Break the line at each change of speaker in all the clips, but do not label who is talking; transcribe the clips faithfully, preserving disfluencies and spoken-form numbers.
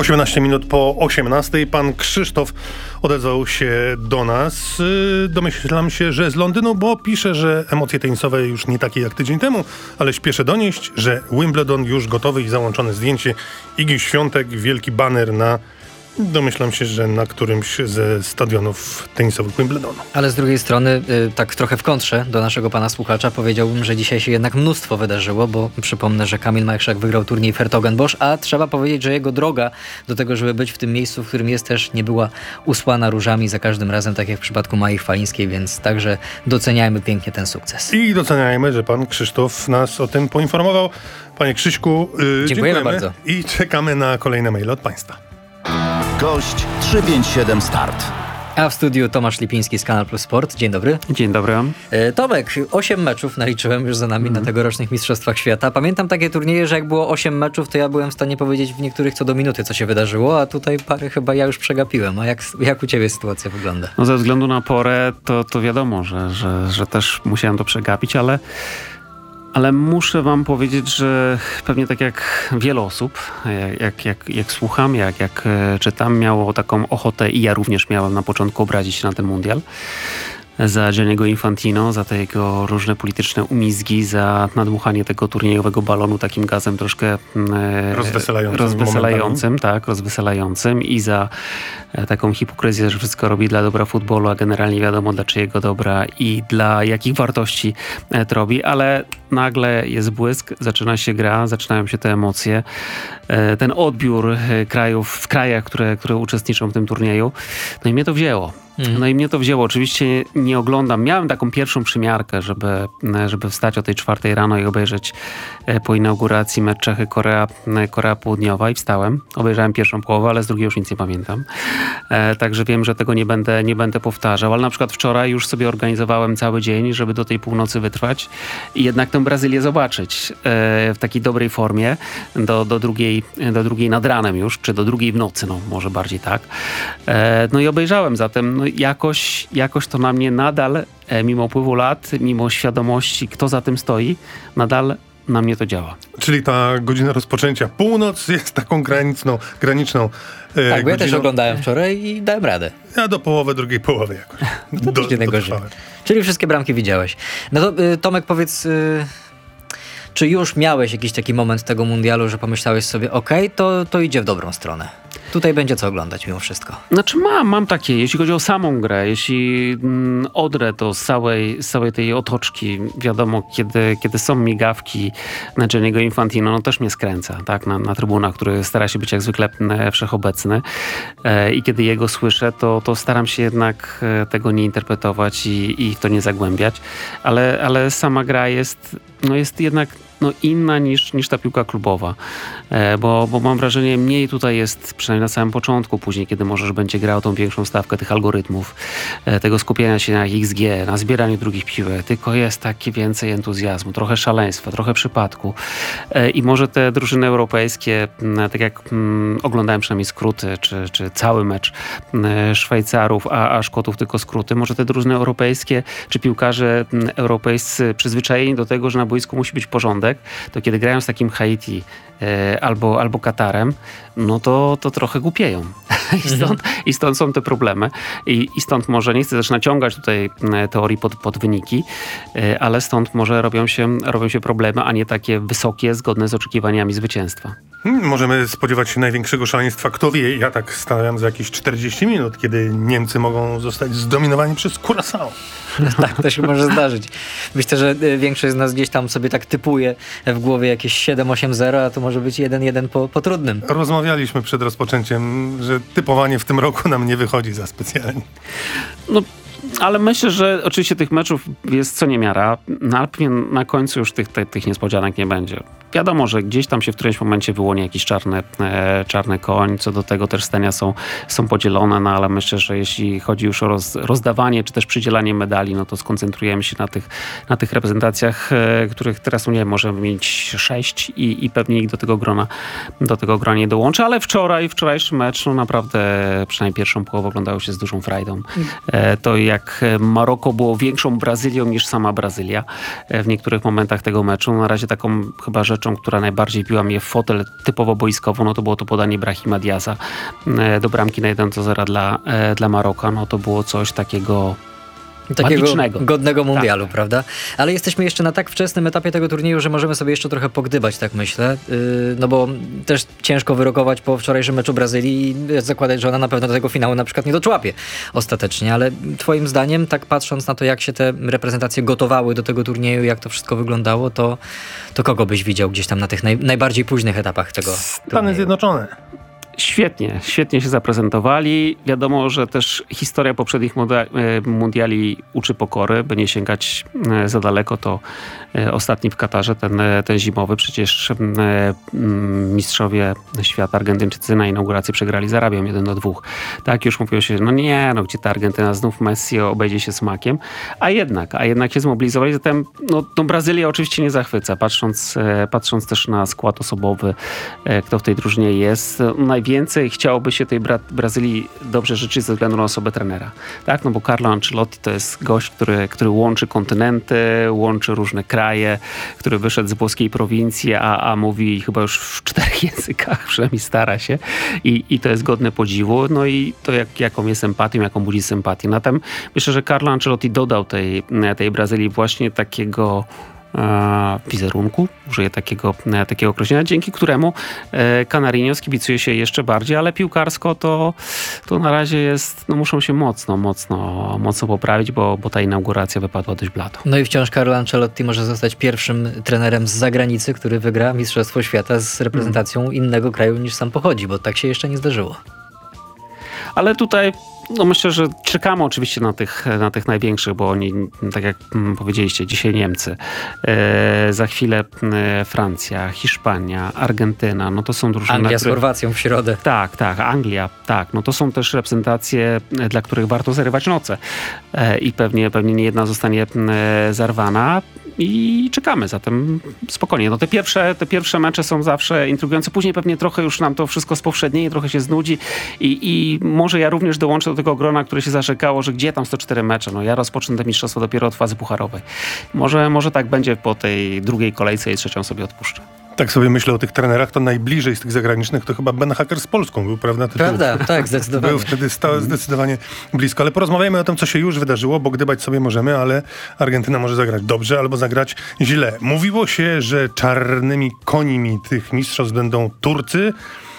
osiemnaście minut po osiemnastej. Pan Krzysztof odezwał się do nas. Domyślam się, że z Londynu, bo pisze, że emocje tenisowe już nie takie jak tydzień temu, ale śpieszę donieść, że Wimbledon już gotowy i załączone zdjęcie Igi Świątek, wielki baner na... Domyślam się, że na którymś ze stadionów tenisowych Wimbledonu.
Ale z drugiej strony, y, tak trochę w kontrze do naszego pana słuchacza, powiedziałbym, że dzisiaj się jednak mnóstwo wydarzyło, bo przypomnę, że Kamil Majchrzak wygrał turniej Hertogenbosch, a trzeba powiedzieć, że jego droga do tego, żeby być w tym miejscu, w którym jest, też nie była usłana różami za każdym razem, tak jak w przypadku Mai Chwalińskiej, więc także doceniajmy pięknie ten sukces.
I doceniajmy, że pan Krzysztof nas o tym poinformował. Panie Krzyśku, yy,
dziękujemy,
dziękujemy
bardzo.
I czekamy na kolejne maile od państwa.
Gość trzy pięć siedem start.
A w studiu Tomasz Lipiński z Kanal Plus Sport. Dzień dobry.
Dzień dobry.
E, Tomek, osiem meczów naliczyłem już za nami mm. na tegorocznych Mistrzostwach Świata. Pamiętam takie turnieje, że jak było osiem meczów, to ja byłem w stanie powiedzieć w niektórych co do minuty, co się wydarzyło, a tutaj parę chyba ja już przegapiłem. A jak, jak u ciebie sytuacja wygląda?
No ze względu na porę, to, to wiadomo, że, że, że też musiałem to przegapić, ale... Ale muszę wam powiedzieć, że pewnie tak jak wiele osób, jak, jak, jak, jak słucham, jak, jak czytam, miało taką ochotę i ja również miałem na początku obrazić się na ten mundial. Za Gianniego Infantino, za te jego różne polityczne umizgi, za nadmuchanie tego turniejowego balonu takim gazem troszkę e,
rozweselającym,
rozweselającym tak, rozweselającym i za e, taką hipokryzję, że wszystko robi dla dobra futbolu, a generalnie wiadomo dla czyjego dobra i dla jakich wartości e, to robi, ale nagle jest błysk, zaczyna się gra, zaczynają się te emocje, e, ten odbiór e, krajów w krajach, które, które uczestniczą w tym turnieju. No i mnie to wzięło. Mhm. No i mnie to wzięło. Oczywiście nie oglądam. Miałem taką pierwszą przymiarkę, żeby, żeby wstać o tej czwartej rano i obejrzeć po inauguracji mecz Czechy-Korea, Korea Południowa i wstałem. Obejrzałem pierwszą połowę, ale z drugiej już nic nie pamiętam. E, także wiem, że tego nie będę, nie będę powtarzał. Ale na przykład wczoraj już sobie organizowałem cały dzień, żeby do tej północy wytrwać i jednak tę Brazylię zobaczyć e, w takiej dobrej formie do, do, drugiej, do drugiej nad ranem już, czy do drugiej w nocy, no może bardziej tak. E, no i obejrzałem zatem. No jakoś, jakoś to na mnie nadal, e, mimo upływu lat, mimo świadomości, kto za tym stoi, nadal na mnie to działa.
Czyli ta godzina rozpoczęcia północ jest taką graniczną, graniczną e,
Tak, bo ja
godziną.
też oglądałem wczoraj i dałem radę.
Ja do połowy drugiej połowy jakoś.
To
do,
nie najgorzej. Czyli wszystkie bramki widziałeś. No to y, Tomek, powiedz... Y... Czy już miałeś jakiś taki moment tego mundialu, że pomyślałeś sobie, okej, okay, to, to idzie w dobrą stronę. Tutaj będzie co oglądać mimo wszystko.
Znaczy mam, mam takie, jeśli chodzi o samą grę, jeśli mm, odrę to z całej, z całej tej otoczki, wiadomo, kiedy, kiedy są migawki na Gianniego Infantino, no też mnie skręca, tak, na, na trybunach, który stara się być jak zwykle wszechobecny e, i kiedy jego słyszę, to, to staram się jednak e, tego nie interpretować i, i w to nie zagłębiać, ale, ale sama gra jest, no jest jednak no inna niż, niż ta piłka klubowa, e, bo, bo mam wrażenie, mniej tutaj jest, przynajmniej na samym początku, później, kiedy możesz będzie grał tą większą stawkę tych algorytmów, e, tego skupienia się na X G, na zbieraniu drugich piłek, tylko jest takie więcej entuzjazmu, trochę szaleństwa, trochę przypadku e, i może te drużyny europejskie, m, tak jak m, oglądałem przynajmniej skróty, czy, czy cały mecz m, Szwajcarów, a, a Szkotów tylko skróty, może te drużyny europejskie, czy piłkarze m, europejscy przyzwyczajeni do tego, że na boisku musi być porządek, to kiedy grają z takim Haiti e, albo, albo Katarem, no to, to trochę głupieją. I, stąd, I stąd są te problemy. I, I stąd może, nie chcę też naciągać tutaj teorii pod, pod wyniki, e, ale stąd może robią się, robią się problemy, a nie takie wysokie, zgodne z oczekiwaniami zwycięstwa.
Hmm, możemy spodziewać się największego szaleństwa. Kto wie, ja tak stawiam za jakieś czterdzieści minut, kiedy Niemcy mogą zostać zdominowani przez Curaçao.
Tak, to się może zdarzyć. Myślę, że większość z nas gdzieś tam sobie tak typuje w głowie jakieś siedem osiem zero, a to może być jeden jeden po, po trudnym.
Rozmawialiśmy przed rozpoczęciem, że typowanie w tym roku nam nie wychodzi za specjalnie.
No, ale myślę, że oczywiście tych meczów jest co niemiara. Na, na końcu już tych, tych, tych niespodzianek nie będzie. Wiadomo, że gdzieś tam się w którymś momencie wyłoni jakiś czarny, e, czarny koń. Co do tego też stania są, są podzielone, no ale myślę, że jeśli chodzi już o roz, rozdawanie, czy też przydzielanie medali, no to skoncentrujemy się na tych, na tych reprezentacjach, e, których teraz, no nie wiem, możemy mieć sześć i, i pewnie ich do tego grona, do tego grona nie dołączy, ale wczoraj, wczorajszy mecz, no naprawdę przynajmniej pierwszą połowę oglądało się z dużą frajdą. E, to jak Maroko było większą Brazylią niż sama Brazylia e, w niektórych momentach tego meczu. Na razie taką chyba rzecz rzeczą, która najbardziej biła mnie w fotel typowo boiskowo, no to było to podanie Brahima Diaza e, do bramki na jeden do zera dla, e, dla Maroka. No to było coś takiego
Takiego
magicznego.
godnego mundialu,
tak.
prawda? Ale jesteśmy jeszcze na tak wczesnym etapie tego turnieju, że możemy sobie jeszcze trochę pogdybać, tak myślę. Yy, no bo też ciężko wyrokować po wczorajszym meczu Brazylii i zakładać, że ona na pewno do tego finału na przykład nie doczłapie ostatecznie. Ale twoim zdaniem, tak patrząc na to, jak się te reprezentacje gotowały do tego turnieju, jak to wszystko wyglądało, to, to kogo byś widział gdzieś tam na tych naj, najbardziej późnych etapach tego
Stany
turnieju?
Zjednoczone.
Świetnie, świetnie się zaprezentowali. Wiadomo, że też historia poprzednich mundiali uczy pokory, by nie sięgać za daleko. To ostatni w Katarze, ten, ten zimowy. Przecież mistrzowie świata Argentyńczycy na inaugurację przegrali z Arabią jeden do dwóch. Tak już mówiło się, no nie, no gdzie ta Argentyna, znów Messi obejdzie się smakiem. A jednak, a jednak się zmobilizowali. Zatem no, no Brazylia oczywiście nie zachwyca, patrząc, patrząc też na skład osobowy, kto w tej drużynie jest. Najwięcej chciałoby się tej Bra- Brazylii dobrze życzyć ze względu na osobę trenera. Tak, no bo Carlo Ancelotti to jest gość, który, który łączy kontynenty, łączy różne kraje, który wyszedł z włoskiej prowincji, a, a mówi chyba już w czterech językach, przynajmniej stara się. I, i to jest godne podziwu. No i to jak, jaką jest empatią, jaką budzi sympatię. Zatem myślę, że Carlo Ancelotti dodał tej, tej Brazylii właśnie takiego wizerunku, użyję takiego, takiego określenia, dzięki któremu Canarinho skibicuje się jeszcze bardziej, ale piłkarsko to, to na razie jest, no muszą się mocno, mocno, mocno poprawić, bo, bo ta inauguracja wypadła dość blado.
No i wciąż Carlo Ancelotti może zostać pierwszym trenerem z zagranicy, który wygra Mistrzostwo Świata z reprezentacją hmm. innego kraju niż sam pochodzi, bo tak się jeszcze nie zdarzyło.
Ale tutaj no myślę, że czekamy oczywiście na tych, na tych największych, bo oni, tak jak powiedzieliście, dzisiaj Niemcy, e, za chwilę e, Francja, Hiszpania, Argentyna, no to są drużyny...
Anglia z
które...
Chorwacją w środę.
Tak, tak, Anglia, tak. No to są też reprezentacje, dla których warto zarywać noce e, i pewnie, pewnie nie jedna zostanie e, zarwana. I czekamy, zatem spokojnie. No te pierwsze, te pierwsze mecze są zawsze intrygujące. Później pewnie trochę już nam to wszystko spowszednieje, trochę się znudzi i, i może ja również dołączę do tego grona, które się zarzekało, że gdzie tam sto cztery mecze. No ja rozpocznę te mistrzostwo dopiero od fazy pucharowej. Może, może tak będzie po tej drugiej kolejce i trzecią sobie odpuszczę.
Tak sobie myślę o tych trenerach, to najbliżej z tych zagranicznych to chyba Ben Hacker z Polską był, prawda? Tytuł.
Prawda, tak, zdecydowanie.
Był wtedy sta- zdecydowanie blisko. Ale porozmawiajmy o tym, co się już wydarzyło, bo gdybać sobie możemy, ale Argentyna może zagrać dobrze albo zagrać źle. Mówiło się, że czarnymi konimi tych mistrzostw będą Turcy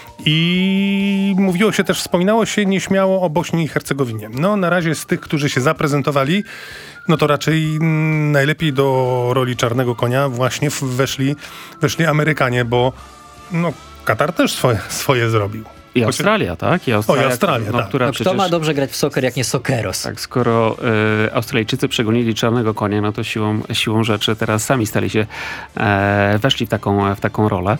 i mówiło się też, wspominało się nieśmiało o Bośni i Hercegowinie. No na razie z tych, którzy się zaprezentowali, no to raczej najlepiej do roli czarnego konia właśnie weszli, weszli Amerykanie, bo no, Katar też swoje, swoje zrobił.
I Australia, tak? I
Australia, o, i Australia
no,
tak.
która
no,
przecież...
Kto ma dobrze grać w soker, jak nie Sokeros?
Tak, skoro y, Australijczycy przegonili czarnego konia, no to siłą, siłą rzeczy teraz sami stali się, e, weszli w taką, w taką rolę.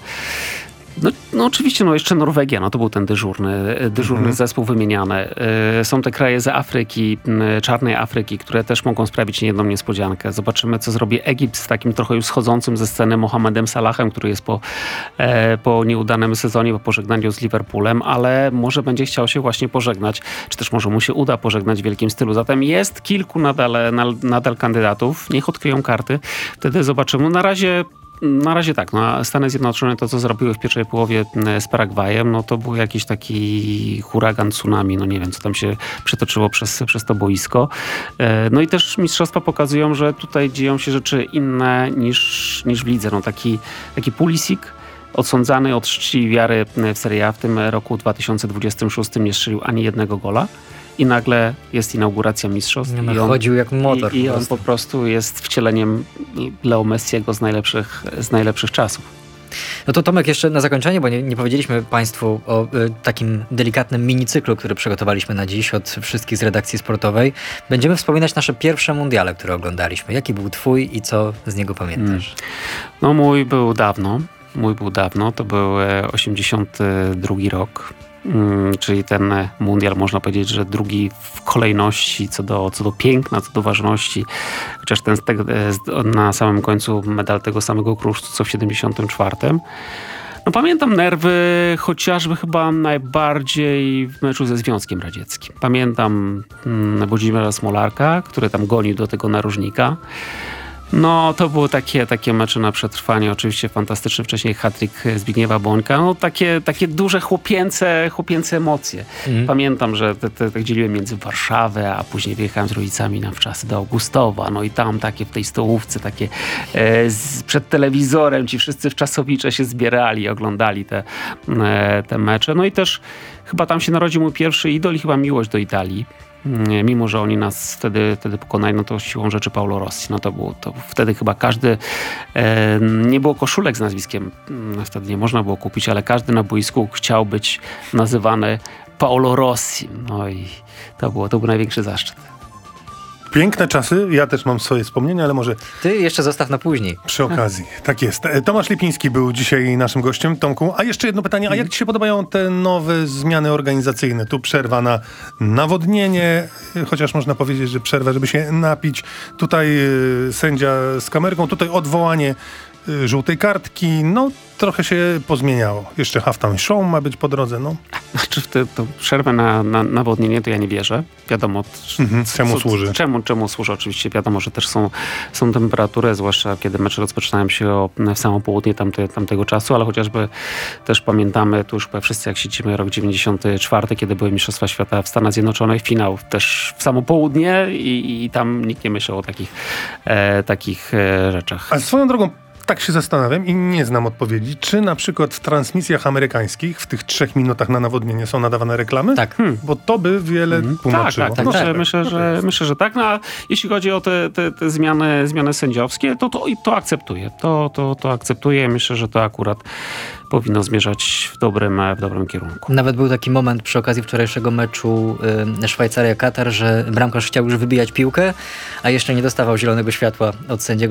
No, no oczywiście, no jeszcze Norwegia, no to był ten dyżurny, dyżurny mhm. zespół wymieniany. Y, są te kraje z Afryki, y, czarnej Afryki, które też mogą sprawić niejedną niespodziankę. Zobaczymy, co zrobi Egipt z takim trochę już schodzącym ze sceny Mohamedem Salahem, który jest po, e, po nieudanym sezonie, po pożegnaniu z Liverpoolem, ale może będzie chciał się właśnie pożegnać, czy też może mu się uda pożegnać w wielkim stylu. Zatem jest kilku nadal, nadal kandydatów. Niech odkryją karty. Wtedy zobaczymy. Na razie Na razie tak, no, Stany Zjednoczone to, co zrobiły w pierwszej połowie z Paragwajem, no to był jakiś taki huragan, tsunami, no nie wiem, co tam się przetoczyło przez, przez to boisko. No i też mistrzostwa pokazują, że tutaj dzieją się rzeczy inne niż, niż w lidze. No taki, taki Pulisic, odsądzany od czci i wiary w Serie A w tym roku dwa tysiące dwudziestym szóstym nie strzelił ani jednego gola. I nagle jest inauguracja mistrzostw.
No,
i on,
chodził jak motor.
I, i on po prostu jest wcieleniem Leo Messiego z najlepszych, z najlepszych czasów.
No to Tomek, jeszcze na zakończenie, bo nie, nie powiedzieliśmy Państwu o y, takim delikatnym minicyklu, który przygotowaliśmy na dziś od wszystkich z redakcji sportowej. Będziemy wspominać nasze pierwsze mundiale, które oglądaliśmy. Jaki był Twój i co z niego pamiętasz? Hmm.
No mój był dawno. Mój był dawno. To był osiemdziesiąty drugi rok. Hmm, czyli ten mundial, można powiedzieć, że drugi w kolejności co do, co do piękna, co do ważności. Chociaż ten na samym końcu medal tego samego kruszcu, co w siedemdziesiątym czwartym. No pamiętam nerwy chociażby chyba najbardziej w meczu ze Związkiem Radzieckim. Pamiętam hmm, Włodzimierza Smolarka, który tam gonił do tego narożnika. No, to były takie, takie mecze na przetrwanie. Oczywiście fantastyczny wcześniej hat-trick Zbigniewa Bońka. No, takie, takie duże chłopięce, chłopięce emocje. Mm. Pamiętam, że te, te, te dzieliłem między Warszawę, a później wyjechałem z rodzicami na wczasy do Augustowa. No i tam takie w tej stołówce, takie e, z, przed telewizorem ci wszyscy wczasowicze się zbierali, oglądali te, e, te mecze. No i też chyba tam się narodził mój pierwszy idol i chyba miłość do Italii. Mimo że oni nas wtedy, wtedy pokonali, no to siłą rzeczy Paolo Rossi. No to było to wtedy chyba każdy, e, nie było koszulek z nazwiskiem, wtedy nie można było kupić, ale każdy na boisku chciał być nazywany Paolo Rossi. No i to było, to był największy zaszczyt.
Piękne czasy, ja też mam swoje wspomnienia, ale może...
Ty jeszcze zostaw na później.
Przy okazji, tak jest. Tomasz Lipiński był dzisiaj naszym gościem. Tomku, a jeszcze jedno pytanie, a jak ci się podobają te nowe zmiany organizacyjne? Tu przerwa na nawodnienie, chociaż można powiedzieć, że przerwa, żeby się napić. Tutaj y, sędzia z kamerką, tutaj odwołanie y, żółtej kartki. No, trochę się pozmieniało. Jeszcze halftime show ma być po drodze, no.
Znaczy w tę przerwę na, na nawodnienie to ja nie wierzę. Wiadomo,
mhm, czemu
co,
służy.
Czemu, czemu służy? Oczywiście wiadomo, że też są, są temperatury, zwłaszcza kiedy mecze rozpoczynają się o, w samo południe tamte, tamtego czasu, ale chociażby też pamiętamy, tu już wszyscy jak siedzimy, rok dziewięćdziesiąty czwarty, kiedy były Mistrzostwa Świata w Stanach Zjednoczonych, finał też w samo południe i, i tam nikt nie myślał o takich, e, takich e, rzeczach.
A swoją drogą, tak się zastanawiam i nie znam odpowiedzi, czy na przykład w transmisjach amerykańskich w tych trzech minutach na nawodnienie są nadawane reklamy?
Tak.
Hmm. Bo to by wiele hmm. tłumaczyło.
Tak, tak,
no,
myślę,
tak,
myślę,
tak,
że, myślę, że tak. No, a jeśli chodzi o te, te, te zmiany, zmiany sędziowskie, to, to, to akceptuję. To, to, to akceptuję. Myślę, że to akurat powinno zmierzać w dobrym, w dobrym kierunku.
Nawet był taki moment przy okazji wczorajszego meczu y, Szwajcaria-Katar, że bramkarz chciał już wybijać piłkę, a jeszcze nie dostawał zielonego światła od sędziego.